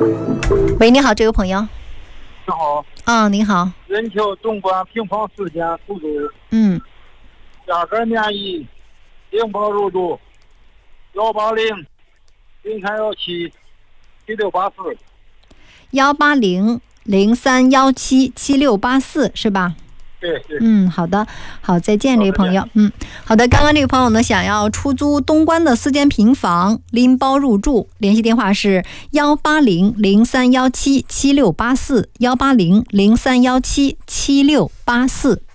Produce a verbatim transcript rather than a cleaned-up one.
喂，你好，这位朋友。 你好。 啊，你好。 人桥东莞平房时间出租。 嗯。 价格免疫，零包入住，幺八零零三幺七七六八四。 幺八零零三幺七七六八四是吧？ 对对。 嗯，好的，好，再见，这位朋友。嗯，好的，刚刚这位朋友呢，想要出租东莞的四间平房，拎包入住，联系电话是幺八零零三幺七七六八四，幺八零零三幺七七六八四。